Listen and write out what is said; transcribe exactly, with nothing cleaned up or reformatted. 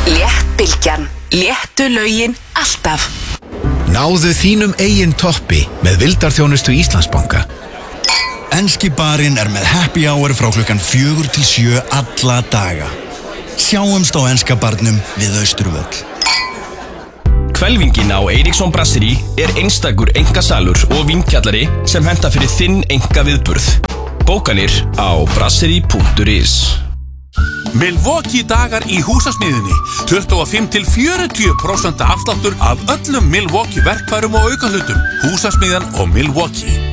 Léttbylgjan. Léttu lögin alltaf. Náðu þínum eigin toppi með vildarþjónustu Íslandsbanka. Enski barinn er með happy hour frá klukkan fjögur til sjö alla daga. Sjáumst á enska barnum við Austurvöll. Hvelfingin á Eiríksson Brasserie er einstakur einkasalur og vínkjallari sem henta fyrir þinn enga viðburð. Bókanir á brasserie punktur is. Milwaukee dagar í húsasmiðjunni. tuttugu og fimm til fjörutíu prósent afsláttur af öllum Milwaukee verkfærum og aukahlutum. Húsasmiðjan og Milwaukee.